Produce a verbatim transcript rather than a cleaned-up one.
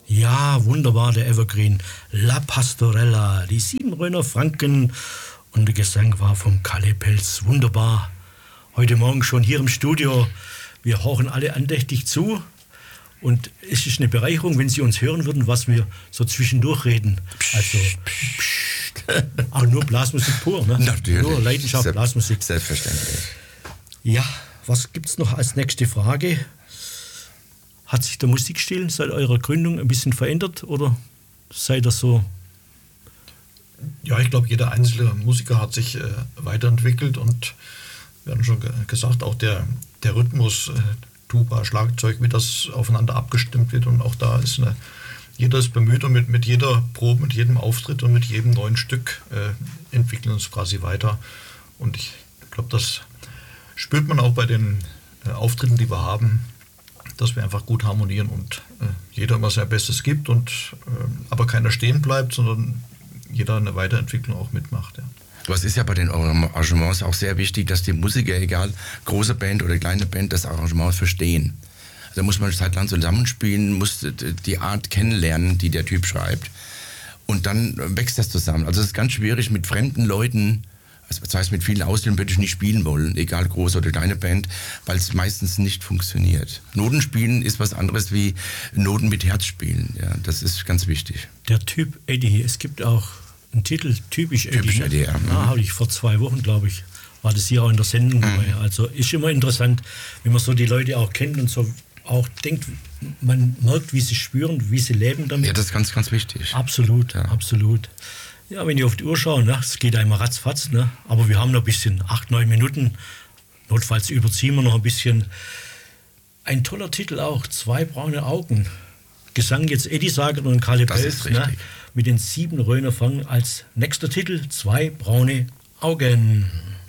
Ja, wunderbar, der Evergreen. La Pastorella, die sieben Röner Franken. Und der Gesang war vom Kalle Pelz. Wunderbar. Heute Morgen schon hier im Studio. Wir horchen alle andächtig zu. Und es ist eine Bereicherung, wenn Sie uns hören würden, was wir so zwischendurch reden. Also, pssst. Aber nur Blasmusik pur, ne? Natürlich. Nur Leidenschaft, Selbst, Blasmusik. Selbstverständlich. Ja, was gibt es noch als nächste Frage? Hat sich der Musikstil seit eurer Gründung ein bisschen verändert oder seid ihr so? Ja, ich glaube, jeder einzelne Musiker hat sich äh, weiterentwickelt und wir haben schon ge- gesagt, auch der, der Rhythmus, äh, Tuba, Schlagzeug, wie das aufeinander abgestimmt wird und auch da ist eine, jeder ist bemüht und mit, mit jeder Probe, mit jedem Auftritt und mit jedem neuen Stück äh, entwickeln uns quasi weiter und ich glaube, das spürt man auch bei den äh, Auftritten, die wir haben, dass wir einfach gut harmonieren und äh, jeder immer sein Bestes gibt und äh, aber keiner stehen bleibt, sondern jeder eine Weiterentwicklung auch mitmacht. Ja. Was ist ja bei den Arrangements auch sehr wichtig, dass die Musiker, egal große Band oder kleine Band, das Arrangement verstehen. Da muss man eine Zeit lang zusammenspielen, muss die Art kennenlernen, die der Typ schreibt. Und dann wächst das zusammen. Also es ist ganz schwierig mit fremden Leuten, also das heißt mit vielen Ausländern würde ich nicht spielen wollen, egal große oder kleine Band, weil es meistens nicht funktioniert. Noten spielen ist was anderes wie Noten mit Herz spielen. Ja, das ist ganz wichtig. Der Typ Eddie, es gibt auch einen Titel, typisch Eddie. Typisch Eddie, ja. Ja, habe ich vor zwei Wochen, glaube ich, war das hier auch in der Sendung dabei. Mhm. Also ist immer interessant, wenn man so die Leute auch kennt und so auch denkt, man merkt, wie sie spüren, wie sie leben damit. Ja, das ist ganz, ganz wichtig. Absolut, ja. absolut. Ja, wenn ich auf die Uhr schaue, ne, es geht einmal ratzfatz, ne, aber wir haben noch ein bisschen, acht, neun Minuten, notfalls überziehen wir noch ein bisschen. Ein toller Titel auch, Zwei braune Augen. Gesang jetzt Eddie Sager und Kalle Pelz, ne, mit den sieben Röner Franken als nächster Titel, Zwei braune Augen.